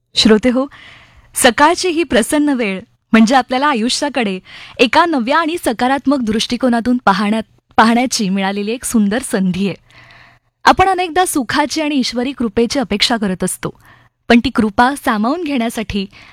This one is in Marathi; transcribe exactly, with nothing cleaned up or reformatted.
श्रोते हो, सकाळची ही प्रसन्न वेळ म्हणजे आपल्याला आयुष्याकडे एका नव्या आणि सकारात्मक दृष्टिकोनातून पाहण्यात पाहण्याची मिळालेली एक सुंदर संधी आहे. आपण अनेकदा सुखाची आणि ईश्वरी कृपेची अपेक्षा करत असतो, पण ती कृपा सामावून घेण्यासाठी